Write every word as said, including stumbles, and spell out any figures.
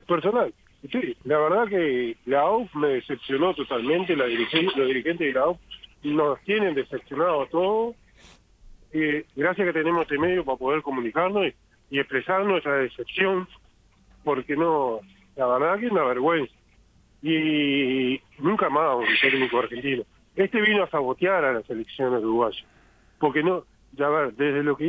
personal. Sí, la verdad que la A U F me decepcionó totalmente, la dirigen- los dirigentes de la A U F nos tienen decepcionado a todos. Eh, gracias que tenemos este medio para poder comunicarnos y, y expresar nuestra decepción, porque no, la verdad que es una vergüenza. Y nunca más un técnico argentino. Este vino a sabotear a las elecciones uruguayas, porque no, ya ver, desde lo que